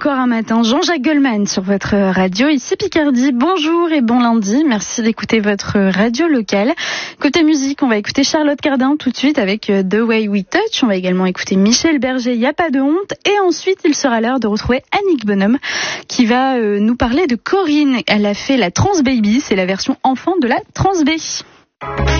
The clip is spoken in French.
encore un matin, Jean-Jacques Goldman sur votre radio, ici Picardie. Bonjour et bon lundi, merci d'écouter votre radio locale. Côté musique, on va écouter Charlotte Cardin tout de suite avec The Way We Touch. On va également écouter Michel Berger, Y a pas de honte. Et ensuite, il sera l'heure de retrouver Annick Bonhomme qui va nous parler de Corinne. Elle a fait la Trans Baby, c'est la version enfant de la Trans B.